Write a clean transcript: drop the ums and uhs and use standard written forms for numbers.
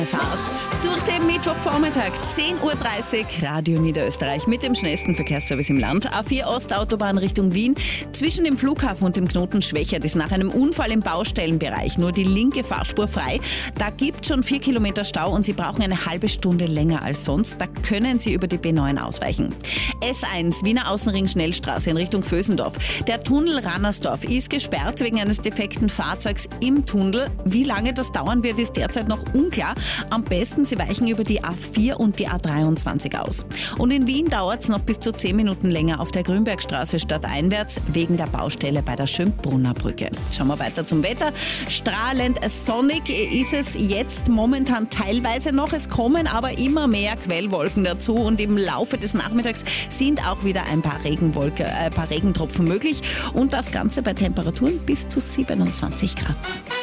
Fahrt durch den Mittwochvormittag, 10.30 Uhr, Radio Niederösterreich mit dem schnellsten Verkehrsservice im Land. A4 Ostautobahn Richtung Wien. Zwischen dem Flughafen und dem Knoten Schwächert ist nach einem Unfall im Baustellenbereich nur die linke Fahrspur frei. Da gibt es schon 4 Kilometer Stau und Sie brauchen eine halbe Stunde länger als sonst. Da können Sie über die B9 ausweichen. S1 Wiener Außenring Schnellstraße in Richtung Vösendorf. Der Tunnel Rannersdorf ist gesperrt wegen eines defekten Fahrzeugs im Tunnel. Wie lange das dauern wird, ist derzeit noch unklar. Am besten, Sie weichen über die A4 und die A23 aus. Und in Wien dauert es noch bis zu 10 Minuten länger auf der Grünbergstraße stadteinwärts wegen der Baustelle bei der Schönbrunner Brücke. Schauen wir weiter zum Wetter. Strahlend sonnig ist es jetzt momentan teilweise noch. Es kommen aber immer mehr Quellwolken dazu und im Laufe des Nachmittags sind auch wieder ein paar Regentropfen möglich und das Ganze bei Temperaturen bis zu 27 Grad.